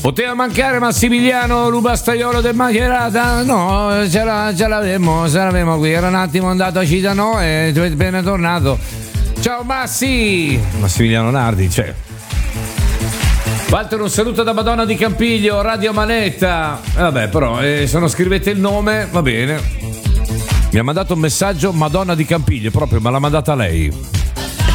Poteva mancare Massimiliano Lubastaiolo del Macerata? No, ce l'avevamo qui. Era un attimo andato a Citano e è appena tornato. Ciao Massimiliano Nardi, c'è. Walter, un saluto da Madonna di Campiglio, Radio Manetta. Vabbè, però, se non scrivete il nome, va bene. Mi ha mandato un messaggio Madonna di Campiglio, proprio me l'ha mandata lei.